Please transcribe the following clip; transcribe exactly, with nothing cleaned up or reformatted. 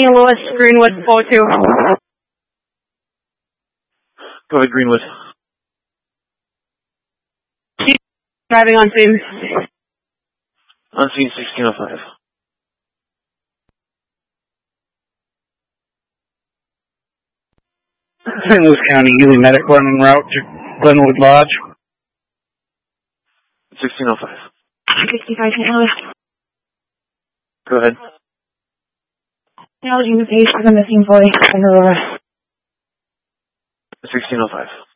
County, Lewis, Greenwood, four two. Go ahead, Greenwood. Driving on scene. On scene sixteen oh five. Saint Louis County, Ely medic running route to Glenwood Lodge. sixteen oh five. sixty-five Saint Louis. Go ahead. Acknowledging the patient on the scene forty. sixteen oh five.